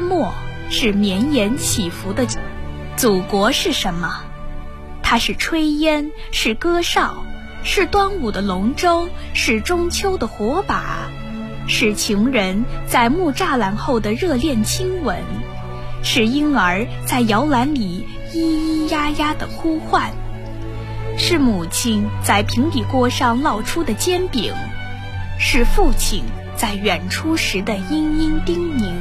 漠，是绵延起伏的。祖国是什么？它是炊烟，是歌哨，是端午的龙舟，是中秋的火把，是情人在木栅栏后的热恋亲吻，是婴儿在摇篮里咿咿呀呀的呼唤，是母亲在平底锅上烙出的煎饼，是父亲在远处时的殷殷叮咛。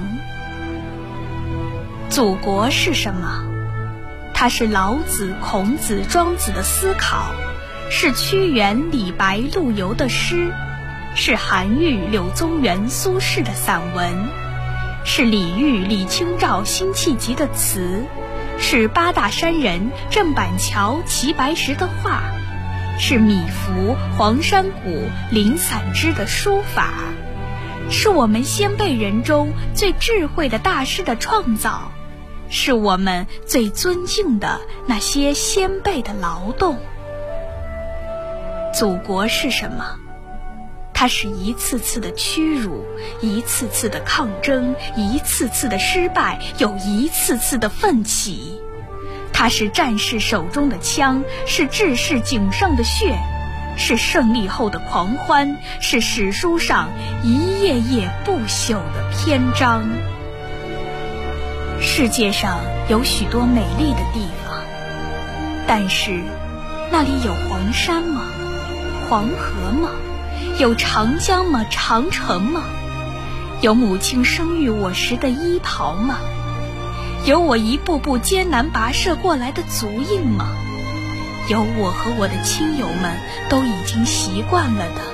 祖国是什么？它是老子、孔子、庄子的思考，是屈原、李白、陆游的诗，是韩愈、柳宗元、苏轼的散文，是李煜、李清照、辛弃疾的词，是八大山人郑板桥、齐白石的画，是米芾、黄山谷、林散之的书法，是我们先辈人中最智慧的大师的创造，是我们最尊敬的那些先辈的劳动。祖国是什么？它是一次次的屈辱，一次次的抗争，一次次的失败，又一次次的奋起。它是战士手中的枪，是志士颈上的血，是胜利后的狂欢，是史书上一页页不朽的篇章。世界上有许多美丽的地方，但是那里有黄山吗？黄河吗？有长江吗？长城吗？有母亲生育我时的衣袍吗？有我一步步艰难跋涉过来的足印吗？有我和我的亲友们都已经习惯了的